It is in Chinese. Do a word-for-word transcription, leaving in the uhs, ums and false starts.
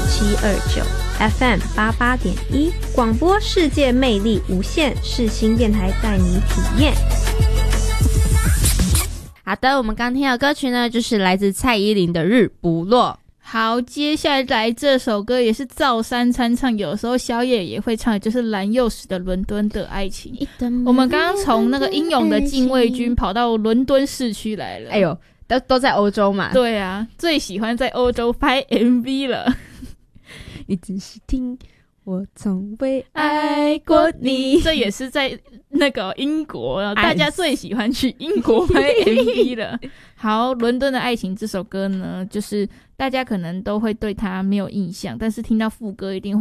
七二九 F M 八八点一，广播世界魅力无限，世新电台带你体验。 好的，我们刚听到的歌曲呢，就是来自蔡依林的《日不落》。 好，接下来这首歌也是赵三餐唱，有时候宵夜也会唱，就是蓝又时的《伦敦的爱情》。我们刚刚从那个英勇的禁卫军跑到伦敦市区来了。 哎呦，都都在欧洲嘛。 对啊，最喜欢在欧洲拍 M V 了。 你只是听我从未爱过你， 这也是在那个英国，大家最喜欢去英国拍 M V 了。好，伦敦的爱情这首歌呢，就是大家可能都会对它没有印象，但是听到副歌一定会